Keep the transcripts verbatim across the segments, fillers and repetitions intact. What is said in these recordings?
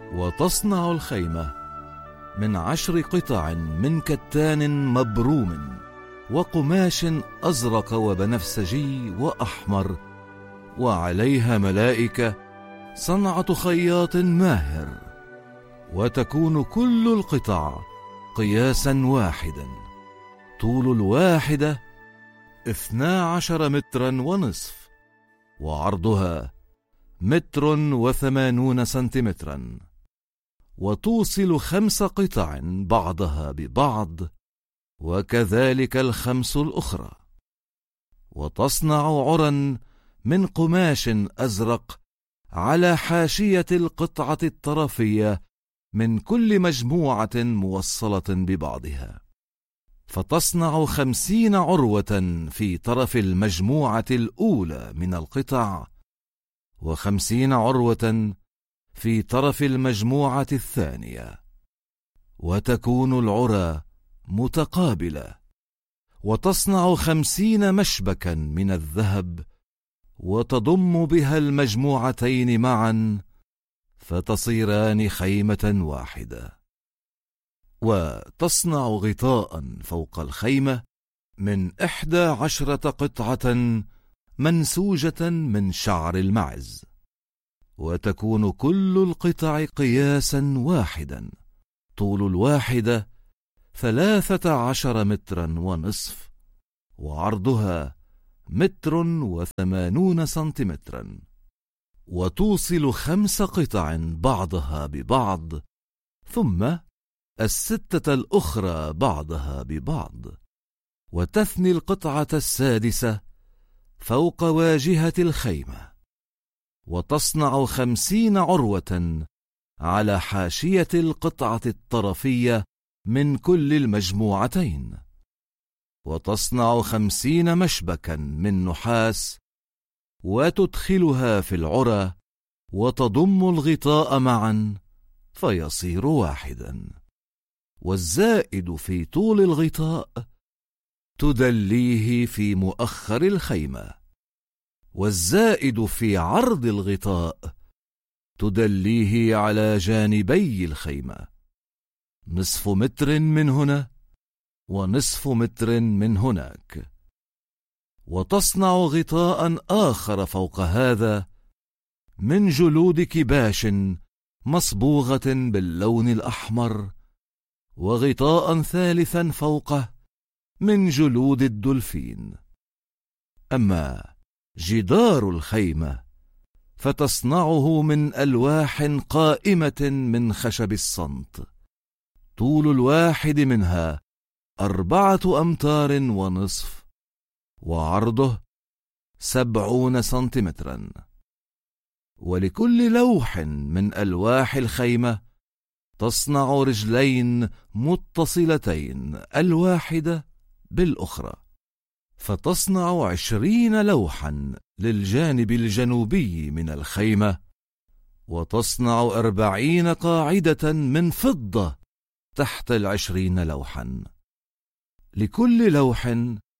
وتصنع الخيمة من عشر قطع من كتان مبروم وقماش أزرق وبنفسجي وأحمر، وعليها ملائكة صنعة خياط ماهر، وتكون كل القطع قياسا واحدا، طول الواحدة اثنا عشر مترا ونصف، وعرضها متر وثمانون سنتيمترا، وتوصل خمس قطع بعضها ببعض، وكذلك الخمس الأخرى. وتصنع عرا من قماش أزرق على حاشية القطعة الطرفية من كل مجموعة موصلة ببعضها، فتصنع خمسين عروة في طرف المجموعة الأولى من القطع، وخمسين عروة في طرف المجموعة الثانية، وتكون العرى متقابلة. وتصنع خمسين مشبكا من الذهب، وتضم بها المجموعتين معا فتصيران خيمة واحدة. وتصنع غطاء فوق الخيمة من إحدى عشرة قطعة منسوجة من شعر المعز، وتكون كل القطع قياسا واحدا، طول الواحدة ثلاثة عشر مترا ونصف، وعرضها متر وثمانون سنتيمترا، وتوصل خمس قطع بعضها ببعض، ثم الستة الأخرى بعضها ببعض، وتثني القطعة السادسة فوق واجهة الخيمة. وتصنع خمسين عروة على حاشية القطعة الطرفية من كل المجموعتين، وتصنع خمسين مشبكا من نحاس، وتدخلها في العرى، وتضم الغطاء معا فيصير واحدا. والزائد في طول الغطاء تدليه في مؤخر الخيمة، والزائد في عرض الغطاء تدليه على جانبي الخيمة، نصف متر من هنا ونصف متر من هناك. وتصنع غطاء آخر فوق هذا من جلود كباش مصبوغة باللون الأحمر، وغطاء ثالثا فوقه من جلود الدولفين. أما جدار الخيمة فتصنعه من ألواح قائمة من خشب الصمت، طول الواحد منها أربعة أمتار ونصف، وعرضه سبعون سنتيمترا. ولكل لوح من ألواح الخيمة تصنع رجلين متصلتين الواحدة بالأخرى، فتصنع عشرين لوحا للجانب الجنوبي من الخيمة، وتصنع أربعين قاعدة من فضة تحت العشرين لوحا، لكل لوح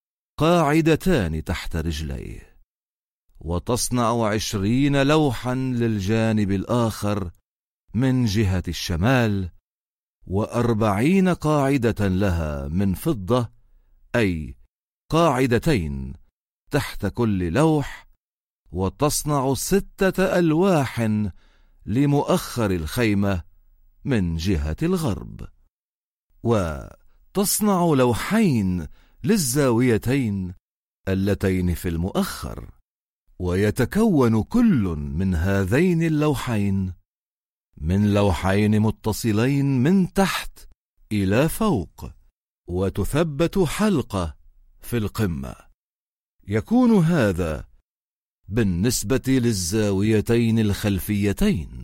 قاعدتان تحت رجليه. وتصنع عشرين لوحا للجانب الآخر من جهة الشمال، وأربعين قاعدة لها من فضة، أي قاعدتين تحت كل لوح. وتصنع ستة ألواح لمؤخر الخيمة من جهة الغرب، وتصنع لوحين للزاويتين اللتين في المؤخر. ويتكون كل من هذين اللوحين من لوحين متصلين من تحت إلى فوق، وتثبت حلقة في القمة. يكون هذا بالنسبة للزاويتين الخلفيتين.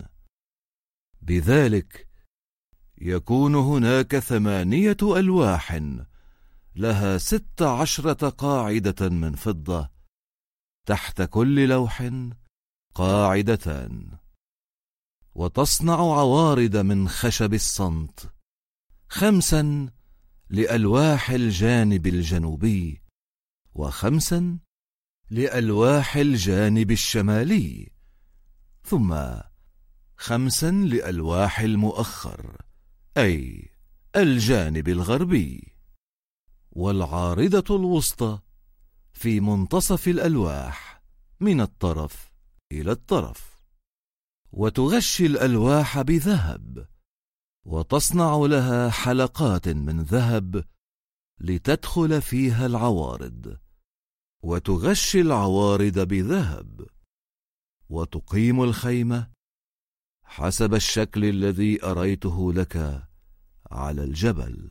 بذلك يكون هناك ثمانية ألواح لها ست عشرة قاعدة من فضة، تحت كل لوح قاعدتان. وتصنع عوارض من خشب الصمت، خمسا لألواح الجانب الجنوبي، وخمسا لألواح الجانب الشمالي، ثم خمسا لألواح المؤخر أي الجانب الغربي، والعارضة الوسطى في منتصف الألواح من الطرف إلى الطرف. وتغشي الألواح بذهب، وتصنع لها حلقات من ذهب لتدخل فيها العوارض، وتغشي العوارض بذهب، وتقيم الخيمة حسب الشكل الذي أريته لك على الجبل.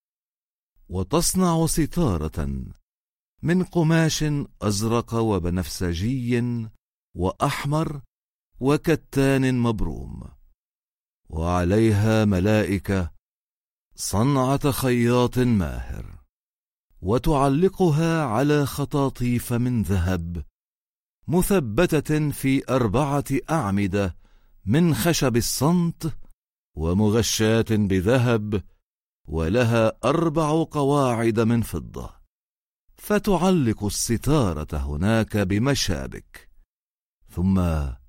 وتصنع ستارة من قماش أزرق وبنفسجي وأحمر وكتان مبروم، وعليها ملائكة صنعة خياط ماهر، وتعلقها على خطاطيف من ذهب مثبتة في أربعة أعمدة من خشب الصمت ومغشاة بذهب، ولها أربع قواعد من فضة، فتعلق الستارة هناك بمشابك، ثم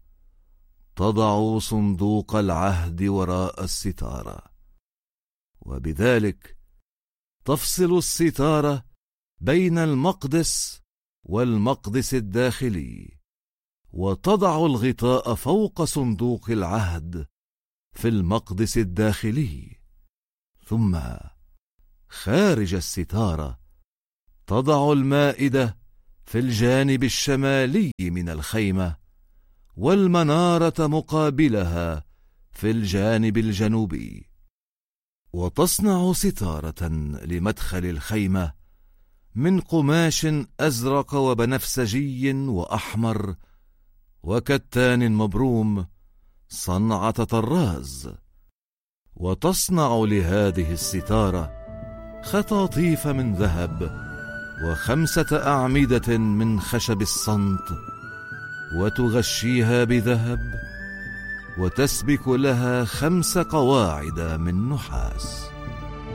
تضع صندوق العهد وراء الستارة، وبذلك تفصل الستارة بين المقدس والمقدس الداخلي، وتضع الغطاء فوق صندوق العهد في المقدس الداخلي، ثم خارج الستارة تضع المائدة في الجانب الشمالي من الخيمة، والمنارة مقابلها في الجانب الجنوبي. وتصنع ستارة لمدخل الخيمة من قماش أزرق وبنفسجي وأحمر وكتان مبروم صنعة طراز، وتصنع لهذه الستارة خطاطيف من ذهب وخمسة أعمدة من خشب الصمت، وتغشيها بذهب، وتسبك لها خمس قواعد من نحاس.